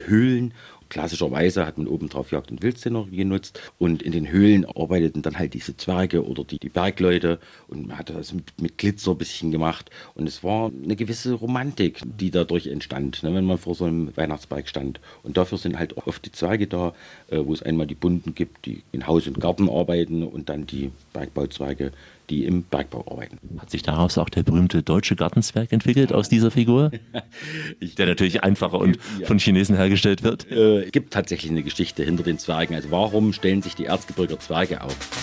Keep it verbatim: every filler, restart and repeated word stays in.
Höhlen. Klassischerweise hat man obendrauf Jagd- und Wildszenerie genutzt und in den Höhlen arbeiteten dann halt diese Zwerge oder die, die Bergleute und man hat das mit, mit Glitzer ein bisschen gemacht und es war eine gewisse Romantik, die dadurch entstand, ne, wenn man vor so einem Weihnachtsberg stand. Und dafür sind halt auch oft die Zwerge da, äh, wo es einmal die Bunten gibt, die in Haus und Garten arbeiten und dann die Bergbauzwerge, die im Bergbau arbeiten. Hat sich daraus auch der berühmte deutsche Gartenzwerg entwickelt, aus dieser Figur? Der natürlich einfacher und von Chinesen hergestellt wird. Es äh, gibt tatsächlich eine Geschichte hinter den Zwergen. Also warum stellen sich die Erzgebirger Zwerge auf?